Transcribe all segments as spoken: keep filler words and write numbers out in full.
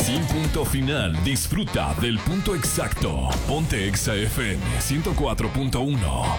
Sin punto final, disfruta del punto exacto. Ponte Exa F M ciento cuatro punto uno.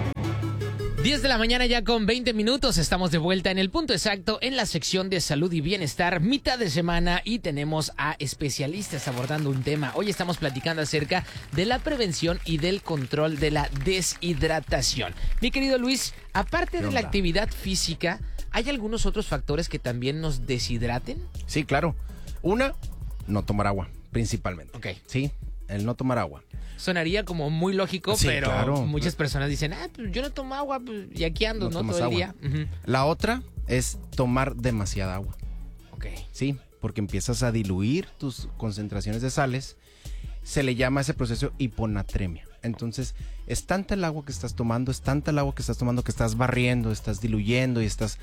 diez de la mañana ya con veinte minutos, estamos de vuelta en el punto exacto en la sección de salud y bienestar, mitad de semana, y tenemos a especialistas abordando un tema. Hoy estamos platicando acerca de la prevención y del control de la deshidratación. Mi querido Luis, aparte de la actividad física, ¿hay algunos otros factores que también nos deshidraten? Sí, claro. Una, no tomar agua, principalmente. Ok. Sí, el no tomar agua. Sonaría como muy lógico, Sí, pero claro. muchas personas dicen, ah, pues yo no tomo agua, pues, y aquí ando, No ¿no? tomas Todo el agua. día. Uh-huh. La otra es tomar demasiada agua. Ok. Sí, porque empiezas a diluir tus concentraciones de sales. Se le llama a ese proceso hiponatremia. Entonces, es tanta el agua que estás tomando, es tanta el agua que estás tomando que estás barriendo, estás diluyendo y estás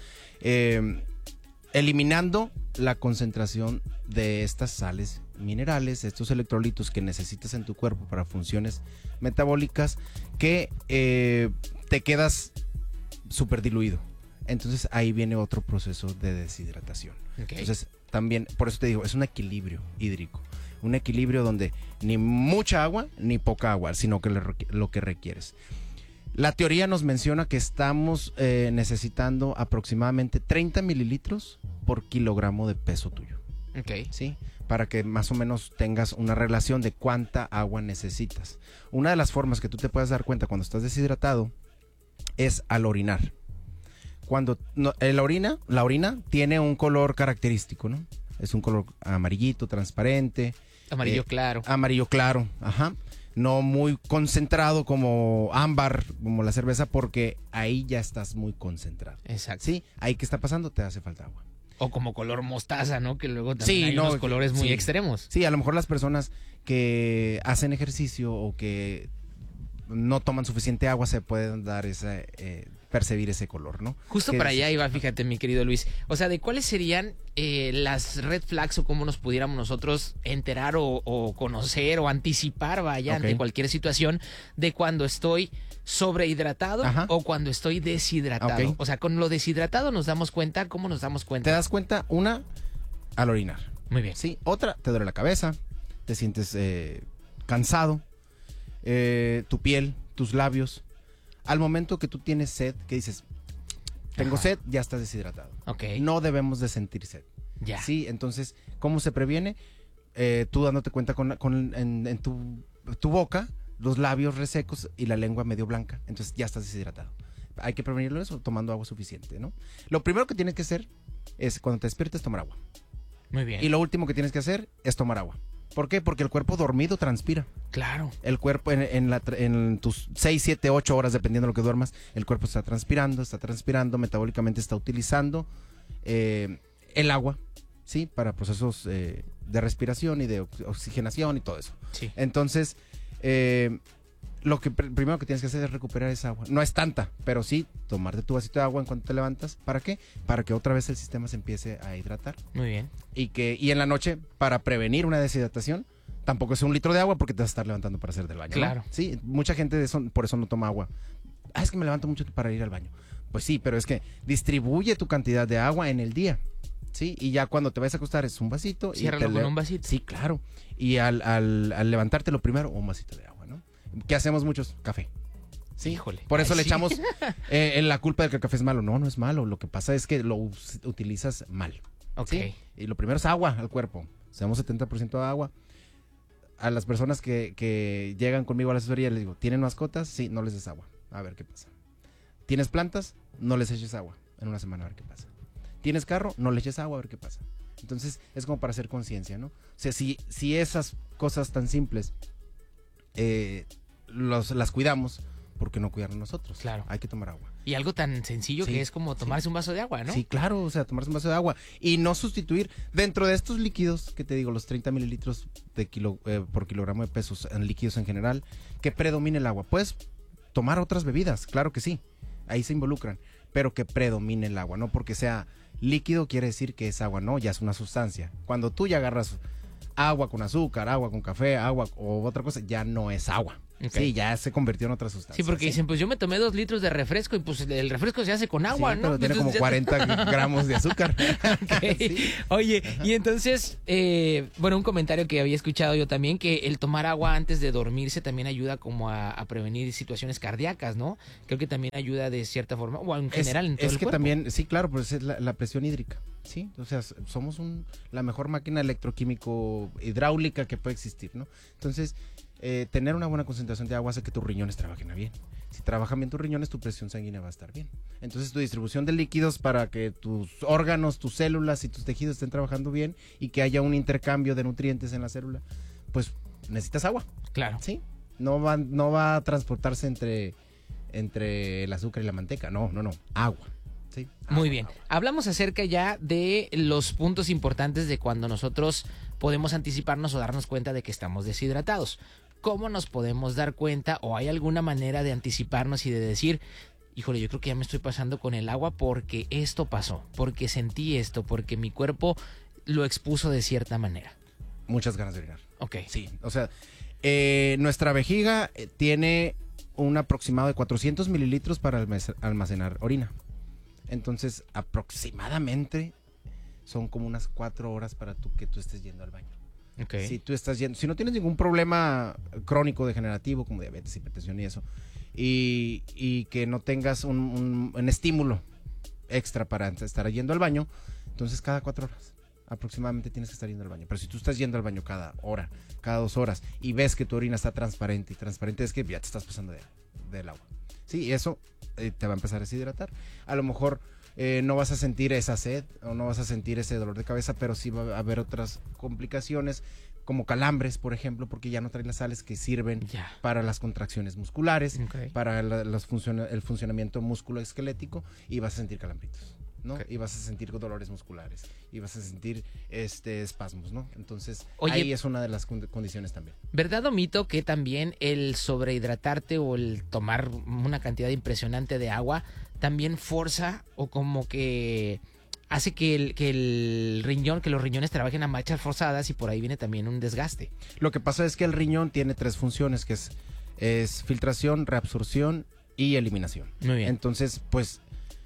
eh, eliminando la concentración de estas sales minerales, estos electrolitos que necesitas en tu cuerpo para funciones metabólicas, que eh, te quedas súper diluido. Entonces ahí viene otro proceso de deshidratación. Okay. Entonces también, por eso te digo, es un equilibrio hídrico. Un equilibrio donde ni mucha agua ni poca agua, sino que lo que requieres. La teoría nos menciona que estamos eh, necesitando aproximadamente treinta mililitros por kilogramo de peso tuyo. Ok. ¿Sí? Para que más o menos tengas una relación de cuánta agua necesitas. Una de las formas que tú te puedes dar cuenta cuando estás deshidratado es al orinar. Cuando no, la orina, la orina tiene un color característico, ¿no? Es un color amarillito, transparente. Amarillo eh, claro. Amarillo claro, ajá. No muy concentrado como ámbar, como la cerveza, porque ahí ya estás muy concentrado. Exacto. ¿Sí? Ahí, ¿qué está pasando? Te hace falta agua. O como color mostaza, ¿no? Que luego también Sí, hay no, unos colores muy sí. extremos. Sí, a lo mejor las personas que hacen ejercicio o que no toman suficiente agua se pueden dar ese, eh, percibir ese color, ¿no? Justo Que para es- allá iba, fíjate, mi querido Luis. O sea, ¿de cuáles serían eh, las red flags o cómo nos pudiéramos nosotros enterar o, o conocer o anticipar, vaya, Ok. ante cualquier situación de cuando estoy sobrehidratado Ajá. o cuando estoy deshidratado? Ok. O sea, con lo deshidratado nos damos cuenta, ¿cómo nos damos Te cuenta? das cuenta, una, al orinar. Muy bien. Sí, otra, te duele la cabeza, te sientes eh, cansado, eh, tu piel, tus labios. Al momento que tú tienes sed, que dices, tengo Ajá. sed, ya estás deshidratado. Ok. No debemos de sentir sed. Ya. Sí, entonces, ¿cómo se previene? Eh, tú dándote cuenta con, con- en, en tu, tu boca, los labios resecos y la lengua medio blanca. Entonces ya estás deshidratado. Hay que prevenirlo eso tomando agua suficiente, ¿no? Lo primero que tienes que hacer es, cuando te despiertes, tomar agua. Muy bien. Y lo último que tienes que hacer es tomar agua. ¿Por qué? Porque el cuerpo dormido transpira. Claro. El cuerpo en, en, la, en tus seis, siete, ocho horas, dependiendo de lo que duermas, el cuerpo está transpirando, está transpirando, metabólicamente está utilizando eh, el agua, ¿sí? Para procesos eh, de respiración y de ox- oxigenación y todo eso. Sí. Entonces, eh, lo que pr- primero que tienes que hacer es recuperar esa agua. No es tanta, pero sí tomarte tu vasito de agua en cuanto te levantas. ¿Para qué? Para que otra vez el sistema se empiece a hidratar. Muy bien. Y que y en la noche, para prevenir una deshidratación, tampoco es un litro de agua porque te vas a estar levantando para hacer del baño, ¿no? Claro. Sí, mucha gente de eso, por eso no toma agua. Ah, es que me levanto mucho para ir al baño. Pues sí, pero es que distribuye tu cantidad de agua en el día. Sí, y ya cuando te vayas a acostar es un vasito. y Ciérralo te con le- un vasito. Sí, claro. Y al, al, al levantarte lo primero, un vasito de agua, ¿no? ¿Qué hacemos muchos? Café. Sí, Híjole. por eso Ay, le sí. echamos eh, en la culpa de que el café es malo. No, no es malo. Lo que pasa es que lo us- utilizas mal. Ok. ¿Sí? Y lo primero es agua al cuerpo. Seamos setenta por ciento de agua. A las personas que, que llegan conmigo a la asesoría les digo, ¿tienen mascotas? Sí, no les des agua. A ver qué pasa. ¿Tienes plantas? No les eches agua. En una semana a ver qué pasa. ¿Tienes carro? No le eches agua a ver qué pasa. Entonces es como para hacer conciencia, ¿no? O sea, si, si esas cosas tan simples eh, los, las cuidamos, ¿por qué no cuidarnos nosotros? Claro. Hay que tomar agua. Y algo tan sencillo Sí, que es como tomarse un vaso de agua, ¿no? Sí, claro, o sea, tomarse un vaso de agua y no sustituir dentro de estos líquidos, que te digo, los treinta mililitros de kilo, eh, por kilogramo de pesos en líquidos en general, que predomine el agua. Puedes tomar otras bebidas, claro que sí, ahí se involucran, pero que predomine el agua, no porque sea líquido quiere decir que es agua, no, ya es una sustancia. Cuando tú ya agarras agua con azúcar, agua con café, agua o otra cosa, ya no es agua. Okay. Sí, ya se convirtió en otra sustancia. Sí, porque ¿sí? dicen, pues yo me tomé dos litros de refresco y pues el refresco se hace con agua, Sí, ¿no? pero tiene como Entonces, cuarenta gramos de azúcar. Okay. Sí. Oye, y entonces, eh, bueno, un comentario que había escuchado yo también, que el tomar agua antes de dormirse también ayuda como a, a prevenir situaciones cardíacas, ¿no? Creo que también ayuda de cierta forma, o en general es, en todo es el que cuerpo. también, sí, claro, pues es la, la presión hídrica, ¿sí? O sea, somos un, la mejor máquina electroquímico hidráulica que puede existir, ¿no? Entonces, eh, tener una buena concentración de agua hace que tus riñones trabajen bien. Si trabajan bien tus riñones, tu presión sanguínea va a estar bien. Entonces, tu distribución de líquidos para que tus órganos, tus células y tus tejidos estén trabajando bien y que haya un intercambio de nutrientes en la célula, pues necesitas agua. Claro. Sí. No va, no va a transportarse entre, entre el azúcar y la manteca. No, no, no. Agua. Sí. Agua, Muy bien. agua. Hablamos acerca ya de los puntos importantes de cuando nosotros podemos anticiparnos o darnos cuenta de que estamos deshidratados. ¿Cómo nos podemos dar cuenta o hay alguna manera de anticiparnos y de decir, híjole, yo creo que ya me estoy pasando con el agua porque esto pasó, porque sentí esto, porque mi cuerpo lo expuso de cierta manera? Muchas ganas de orinar. Ok. Sí, o sea, eh, nuestra vejiga eh, tiene un aproximado de cuatrocientos mililitros para almac- almacenar orina. Entonces, aproximadamente son como unas cuatro horas para tú, que tú estés yendo al baño. Okay. Si tú estás yendo, si no tienes ningún problema crónico degenerativo como diabetes, hipertensión y eso, y, y que no tengas un, un, un estímulo extra para estar yendo al baño, entonces cada cuatro horas aproximadamente tienes que estar yendo al baño. Pero si tú estás yendo al baño cada hora, cada dos horas, y ves que tu orina está transparente, y transparente es que ya te estás pasando de, del agua. Sí, y eso eh, te va a empezar a deshidratar. A lo mejor eh, no vas a sentir esa sed o no vas a sentir ese dolor de cabeza, pero sí va a haber otras complicaciones como calambres, por ejemplo, porque ya no trae las sales que sirven Ya. para las contracciones musculares, Ok. para la- los funciona- el funcionamiento musculoesquelético, y vas a sentir calambritos, ¿no? Ok. Y vas a sentir dolores musculares, y vas a sentir este espasmos, ¿no? Entonces, Oye, ahí es una de las con- condiciones también. ¿verdad o mito que también el sobrehidratarte o el tomar una cantidad impresionante de agua también forza o como que hace que el, que el riñón, que los riñones trabajen a marchas forzadas y por ahí viene también un desgaste? Lo que pasa es que el riñón tiene tres funciones, que es, es filtración, reabsorción y eliminación. Muy bien. Entonces, pues,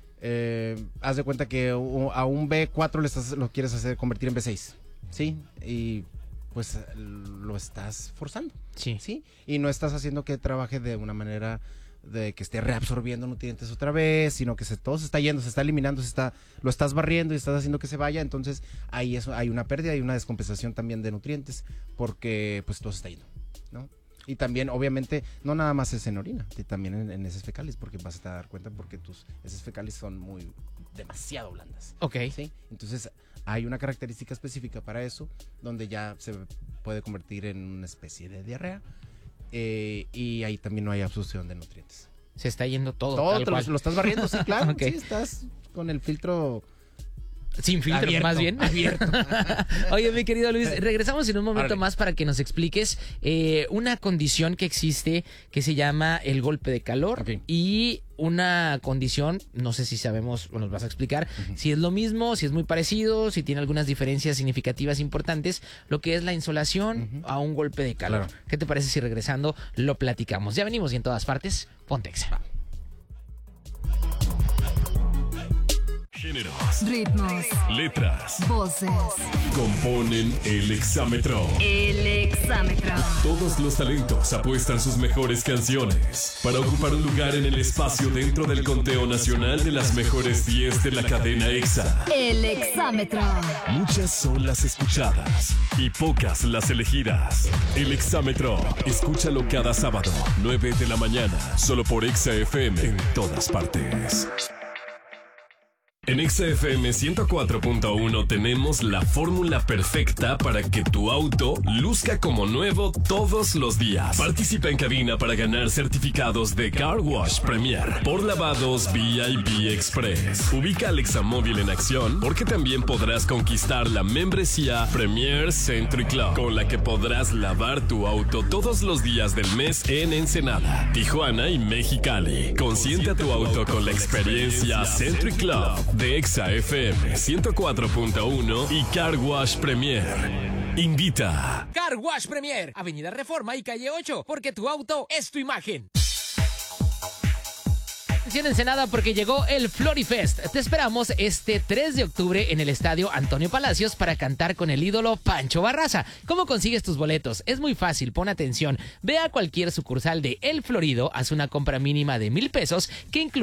eh, haz de cuenta que u- a un B cuatro le estás, lo quieres hacer convertir en B seis, ¿sí? Y pues lo estás forzando, Sí. ¿sí? Y no estás haciendo que trabaje de una manera de que esté reabsorbiendo nutrientes otra vez, sino que se, todo se está yendo, se está eliminando, se está, lo estás barriendo y estás haciendo que se vaya. Entonces ahí eso, hay una pérdida y una descompensación también de nutrientes, porque pues todo se está yendo, ¿no? Y también, obviamente, no nada más es en orina, y también en, en heces fecales, porque vas a dar cuenta porque tus heces fecales son muy, demasiado blandas. Ok. ¿Sí? Entonces hay una característica específica para eso, donde ya se puede convertir en una especie de diarrea, eh, y ahí también no hay absorción de nutrientes. Se está yendo todo. Todo tal te lo, cual. lo estás barriendo, sí, claro. Ok. Sí, estás con el filtro Sin filtro, abierto, más bien. abierto. Oye, mi querido Luis, regresamos en un momento Árale. más para que nos expliques eh, una condición que existe que se llama el golpe de calor Ok. y una condición, no sé si sabemos o nos vas a explicar, si es lo mismo, si es muy parecido, si tiene algunas diferencias significativas importantes, lo que es la insolación Ujú. a un golpe de calor. Claro. ¿Qué te parece si regresando lo platicamos? Ya venimos y en todas partes, Pontexa. Géneros, Ritmos, letras, voces, componen el exámetro. el exámetro. Todos los talentos apuestan sus mejores canciones para ocupar un lugar en el espacio dentro del conteo nacional de las mejores diez de la cadena EXA. El exámetro. Muchas son las escuchadas y pocas las elegidas. El exámetro, escúchalo cada sábado, nueve de la mañana, solo por EXA F M en todas partes. En EXA F M ciento cuatro punto uno tenemos la fórmula perfecta para que tu auto luzca como nuevo todos los días. Participa en cabina para ganar certificados de Car Wash Premier por lavados V I P Express. Ubica al Examóvil en acción porque también podrás conquistar la membresía Premier Century Club, con la que podrás lavar tu auto todos los días del mes en Ensenada, Tijuana y Mexicali. Consiente a tu auto con la experiencia Century Club de EXA F M ciento cuatro punto uno y Car Wash Premier. invita. Car Wash Premier, Avenida Reforma y Calle ocho, porque tu auto es tu imagen. Atención Ensenada, porque llegó el Florifest. Te esperamos este tres de octubre en el Estadio Antonio Palacios para cantar con el ídolo Pancho Barraza. ¿Cómo consigues tus boletos? Es muy fácil, pon atención. Ve a cualquier sucursal de El Florido, haz una compra mínima de mil pesos que incluye